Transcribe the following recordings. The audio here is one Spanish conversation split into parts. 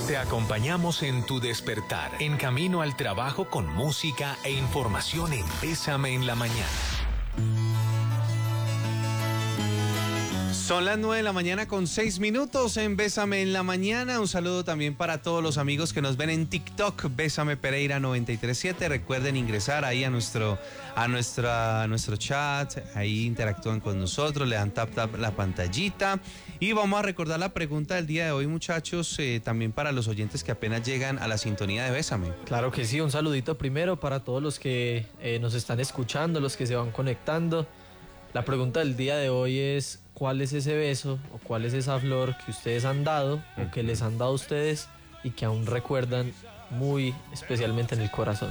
Te acompañamos en tu despertar, en camino al trabajo con música e información en Bésame en la Mañana. Son las 9:06 en Bésame en la Mañana. Un saludo también para todos los amigos que nos ven en TikTok, Bésame Pereira 937. Recuerden ingresar ahí a nuestro chat, ahí interactúan con nosotros, le dan tap la pantallita. Y vamos a recordar la pregunta del día de hoy, muchachos, también para los oyentes que apenas llegan a la sintonía de Bésame. Claro que sí, un saludito primero para todos los que nos están escuchando, los que se van conectando. La pregunta del día de hoy es: ¿cuál es ese beso o cuál es esa flor que ustedes han dado o que les han dado a ustedes y que aún recuerdan muy especialmente en el corazón?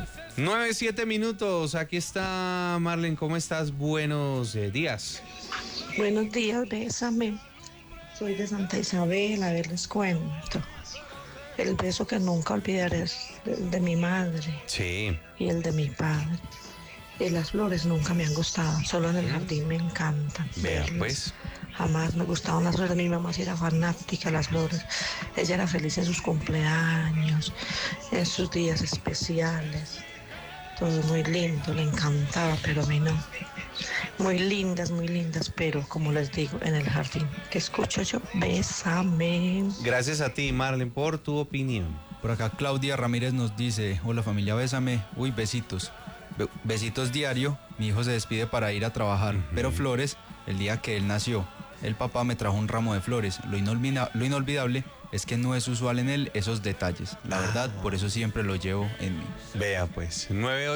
9:07, aquí está Marlene, ¿cómo estás? Buenos días. Buenos días, Bésame. Soy de Santa Isabel, a ver, les cuento. El beso que nunca olvidaré es el de mi madre. Sí. Y el de mi padre. Y las flores nunca me han gustado, solo en el jardín me encantan. Vea, verlas. pues. Jamás me gustaban las flores. Mi mamá sí era fanática de las flores. Ella era feliz en sus cumpleaños, en sus días especiales. Todo muy lindo, le encantaba, pero a mí no. Muy lindas, pero como les digo, en el jardín. ¿Qué escucho yo? Bésame. Gracias a ti, Marlene, por tu opinión. Por acá Claudia Ramírez nos dice: hola familia Bésame, uy, besitos. Besitos diario, mi hijo se despide para ir a trabajar, pero flores el día que él nació. El papá me trajo un ramo de flores. Lo inolvidable es que no es usual en él esos detalles. La verdad, por eso siempre lo llevo en mí. Vea pues,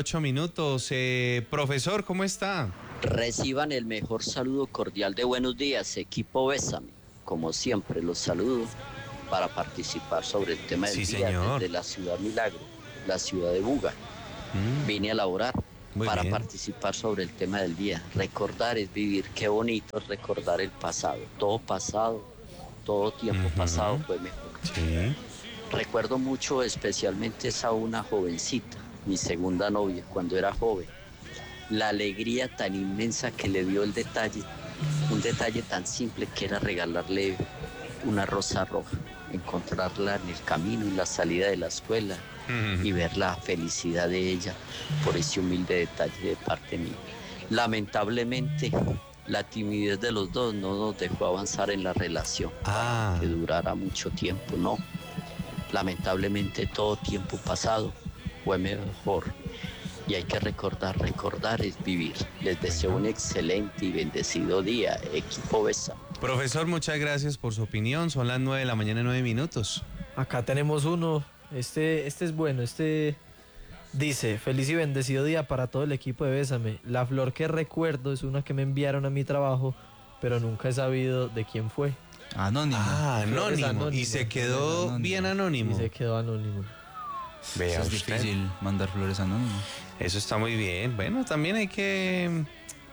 9:08. Profesor, ¿cómo está? Reciban el mejor saludo cordial de buenos días, equipo Bésame. Como siempre, los saludo para participar sobre el tema del día señor. desde la ciudad Milagro, la ciudad de Buga. Vine a laborar para participar sobre el tema del día. Recordar es vivir, qué bonito es recordar el pasado. Todo tiempo pasado fue mejor. Sí. Recuerdo mucho especialmente esa una jovencita, mi segunda novia, cuando era joven. La alegría tan inmensa que le dio el detalle, un detalle tan simple que era regalarle una rosa roja, encontrarla en el camino, en la salida de la escuela, y ver la felicidad de ella por ese humilde detalle de parte mía. Lamentablemente, la timidez de los dos no nos dejó avanzar en la relación que durara mucho tiempo, no. Lamentablemente todo tiempo pasado fue mejor y hay que recordar es vivir. Les deseo un excelente y bendecido día, equipo Besa. Profesor, muchas gracias por su opinión. Son las 9:09. Acá tenemos uno. Este es bueno. Este dice: feliz y bendecido día para todo el equipo de Bésame. La flor que recuerdo es una que me enviaron a mi trabajo, pero nunca he sabido de quién fue. Anónimo. Anónimo. Y se quedó bien anónimo. Y se quedó anónimo. Vea, es difícil mandar flores anónimas. Eso está muy bien. Bueno, también hay que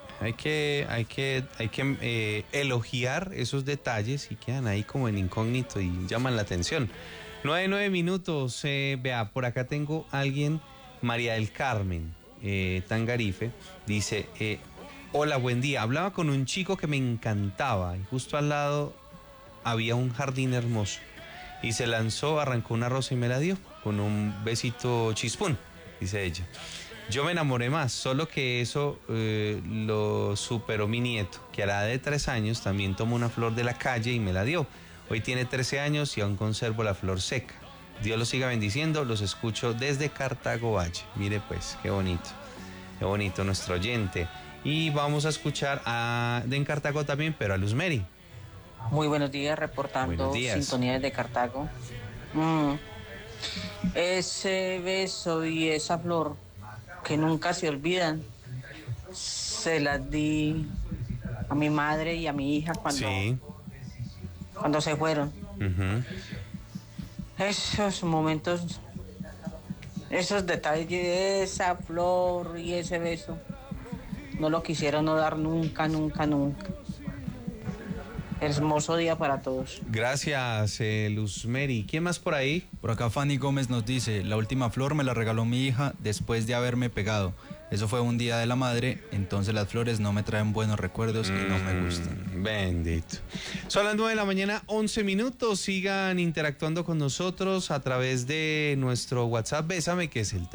elogiar esos detalles y quedan ahí como en incógnito y llaman la atención. 9:09. Vea, por acá tengo a alguien, María del Carmen Tangarife, dice: hola, buen día. Hablaba con un chico que me encantaba y justo al lado había un jardín hermoso. Y se lanzó, arrancó una rosa y me la dio con un besito chispún, dice ella. Yo me enamoré más, solo que eso lo superó mi nieto, que a la edad de 3 años también tomó una flor de la calle y me la dio. Hoy tiene 13 años y aún conservo la flor seca. Dios los siga bendiciendo, los escucho desde Cartago Valle. Mire pues, qué bonito nuestro oyente. Y vamos a escuchar de en Cartago también, pero a Luz Mary. Muy buenos días, reportando sintonías de Cartago. Ese beso y esa flor que nunca se olvidan, se las di a mi madre y a mi hija cuando se fueron. Esos momentos, esos detalles, esa flor y ese beso, no lo quisieron no dar nunca. Hermoso día para todos. Gracias, Luz Mary. ¿Quién más por ahí? Por acá Fanny Gómez nos dice: la última flor me la regaló mi hija después de haberme pegado. Eso fue un día de la madre, entonces las flores no me traen buenos recuerdos y no me gustan. Bendito. Son las 9 de la mañana, 11 minutos. Sigan interactuando con nosotros a través de nuestro WhatsApp Bésame, que es el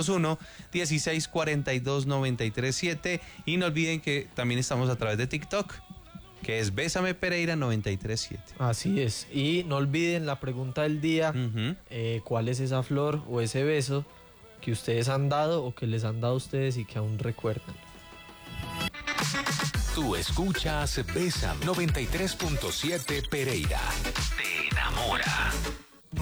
301-1642-937. Y no olviden que también estamos a través de TikTok, que es Bésame Pereira 937. Así es. Y no olviden la pregunta del día, ¿cuál es esa flor o ese beso que ustedes han dado o que les han dado a ustedes y que aún recuerdan? Tú escuchas Bésame 93.7 Pereira. Te enamora.